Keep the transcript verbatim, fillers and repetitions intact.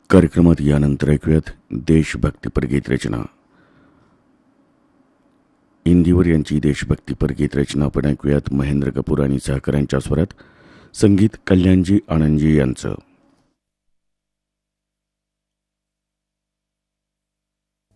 कार्यक्रमात यानंतर ऐकूयात देशभक्तीपर गीत रचना. इंदिवर यांची देशभक्तीपर गीत रचना आपण ऐकूयात महेंद्र कपूर आणि सहकाऱ्यांच्या स्वरात. संगीत कल्याणजी आनंदजी यांचं.